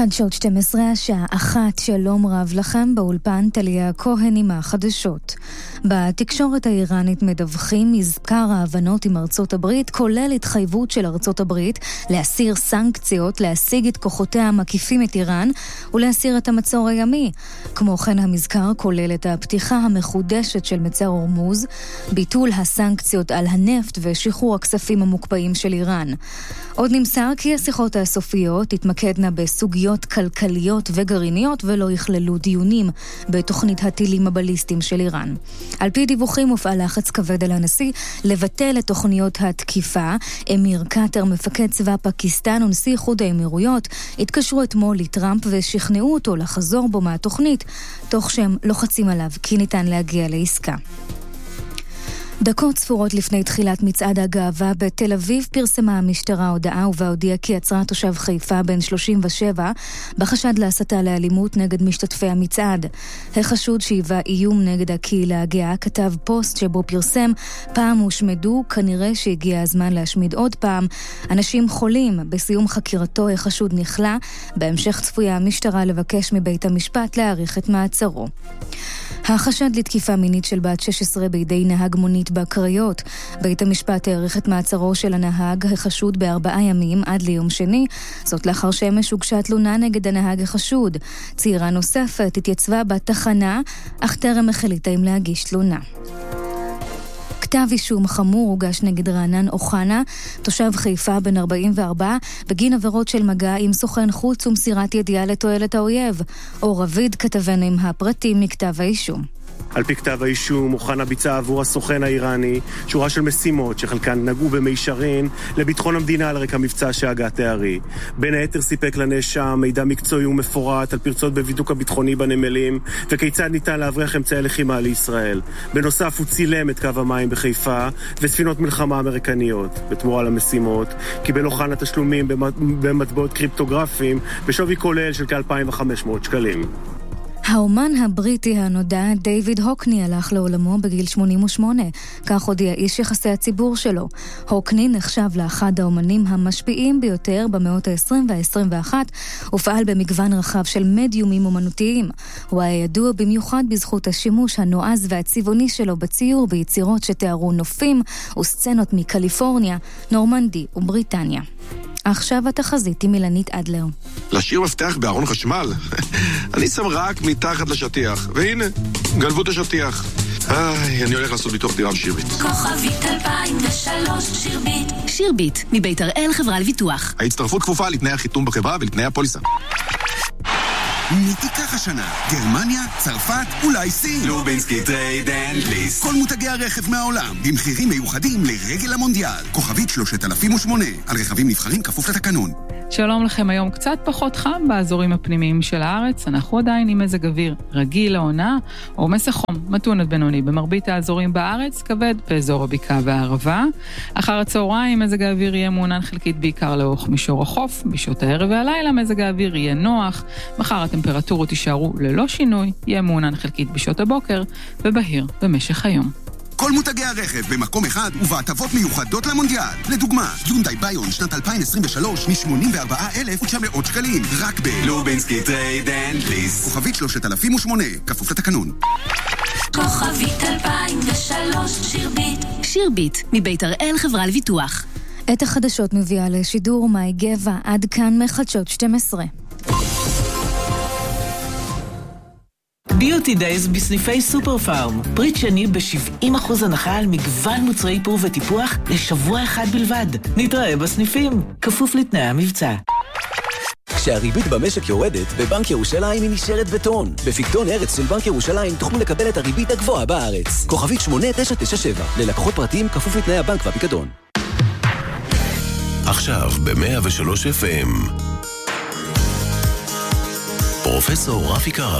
חדשות 12 השעה 1, שלום רב לכם, באולפן טליה כהן עם החדשות. בתקשורת האיראנית מדווחים מזכר ההבנות עם ארצות הברית, כולל התחייבות של ארצות הברית להסיר סנקציות, להשיג את כוחותיה המקיפים את איראן ולהסיר את המצור הימי. כמו כן המזכר כולל את הפתיחה המחודשת של מצר הורמוז, ביטול הסנקציות על הנפט ושחרור הכספים המוקפאים של איראן. עוד נמסר כי השיחות הסופיות תתמקדנה בסוגיות כלכליות וגרעיניות ולא יכללו דיונים בתוכנית הטילים הבליסטיים של איראן. על פי דיווחים הופעל לחץ כבד על הנשיא לבטל את תוכניות התקיפה. אמיר קטר, מפקד צבא פקיסטן ונשיא איחוד האמירויות, התקשרו אתמול לטראמפ ושכנעו אותו לחזור בו מהתוכנית, תוך שהם לוחצים עליו כי ניתן להגיע לעסקה. דקות ספורות לפני תחילת מצעד הגאווה בתל אביב פרסמה המשטרה הודעה ובהודיעה כי עצרה תושב חיפה בן 37 בחשד להסתה לאלימות נגד משתתפי המצעד. החשוד שהיווה איום נגד הקהילה הגאה כתב פוסט שבו פרסם: פעם הושמדו, כנראה שהגיע הזמן להשמיד עוד פעם. אנשים חולים. בסיום חקירתו החשוד נכלה. בהמשך צפויה המשטרה לבקש מבית המשפט להאריך את מעצרו. החשד לתקיפה מינית של בת 16 בידי נהג מונית בקריות. בית המשפט העריך את מעצרו של הנהג החשוד ב4 ימים עד ליום שני, זאת לאחר שאמש הוגשה תלונה נגד הנהג החשוד. צעירה נוספת התייצבה בתחנה, אך טרם החליטה אם להגיש תלונה. כתב אישום חמור הוגש נגד רענן אוחנה, תושב חיפה בן 44, בגין עבירות של מגע עם סוכן חוץ ומסירת ידיעה לתועלת האויב. אור רביד כתבנו עם הפרטים מכתב האישום. על פי כתב האישום, אוחנה ביצע עבור הסוכן האיראני שורה של משימות שחלקן נגעו במישרין לביטחון המדינה על רקע מבצע שהגה תארי. בין היתר סיפק לנאשם מידע מקצועי ומפורט על פרצות בבידוק הביטחוני בנמלים וכיצד ניתן להבריח אמצעי לחימה לישראל. בנוסף הוא צילם את קו המים בחיפה וספינות מלחמה אמריקניות. בתמורה למשימות קיבל אוחנה תשלומים במטבעות קריפטוגרפיים בשווי כולל של כ-2,500 שקלים. האומן הבריטי הנודע דיוויד הוקני הלך לעולמו בגיל 88, כך הודיע איש יחסי הציבור שלו. הוקני נחשב לאחד האומנים המשפיעים ביותר במאות ה-20 וה-21, ופעל במגוון רחב של מדיומים אומנותיים. הוא היה ידוע במיוחד בזכות השימוש הנועז והצבעוני שלו בציור ביצירות שתיארו נופים וסצנות מקליפורניה, נורמנדי ובריטניה. עכשיו התחזית עם אילנית אדלר. להשאיר מפתח בארון חשמל? אני שם רק מתחת לשטיח, והנה, גנבו את השטיח. אני הולך לעשות ביטוח דירה בשירביט. כוכבית 2003 שירביט. שירביט, מבית הראל חברה לביטוח. ההצטרפות כפופה לתנאי החיתום בחברה ולתנאי הפוליסה. מי תיקח השנה? גרמניה, צרפת, אולי סין? לובינסקי טרייד אנד ליסט. כל מותגי הרכב מהעולם, במחירים מיוחדים לרגל המונדיאל. כוכבית 3008, על רכבים נבחרים כפוף לתקנון. שלום לכם, היום קצת פחות חם באזורים הפנימיים של הארץ. אנחנו עדיין עם מזג אוויר רגיל לעונה, או מסחום, מתון עד בינוני במרבית האזורים בארץ, כבד באזור הבקעה והערבה. אחר הצהריים מזג האוויר יהיה מעונן חלקית בעיקר לאורך מישור החוף. בשעות הערב והלילה מזג האוויר יהיה נוח. מחר הטמפרטורות יישארו ללא שינוי, יהיה מעונן חלקית בשעות הבוקר ובהיר במשך היום. כל מותגי הרכב במקום אחד ובהטבות מיוחדות למונדיאל. לדוגמה, יונדאי ביון שנת 2023 מ-84,900 שקלים, רק לובינסקי טרייד אנד ליסט. כוכבית 3008, כפוף לתקנון. כוכבית 2003 שירביט. שירביט, מבית הראל חברה לביטוח. את החדשות מביאה לשידור מאי גבע. עד כאן מחדשות 12. ביוטי דייז בסניפי סופר פארם. פריט שני ב-70% הנחה על מגוון מוצרי איפור וטיפוח לשבוע אחד בלבד. נתראה בסניפים, כפוף לתנאי המבצע. כשהריבית במשק יורדת, בבנק ירושלים היא נשארת בטון. בפיקדון ארץ של בנק ירושלים תוכלו לקבל את הריבית הגבוהה בארץ. כוכבית 8997, ללקוחות פרטיים כפוף לתנאי הבנק והפיקדון. עכשיו ב-103 FM פרופסור רפי קרקי